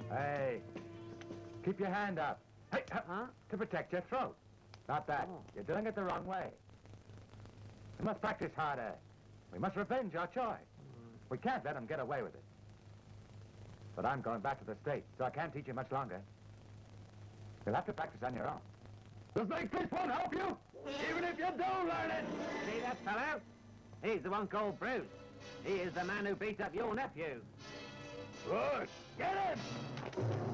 Hey, keep your hand up. Hey, to protect your throat. Not that. Oh. You're doing it the wrong way. We must practice harder. We must revenge our choice. We can't let him get away with it. But I'm going back to the States, so I can't teach you much longer. You'll have to practice on your own. The snake fish won't help you, even if you do learn it. See that fellow? He's the one called Bruce. He is the man who beat up your nephew. Good. Get him!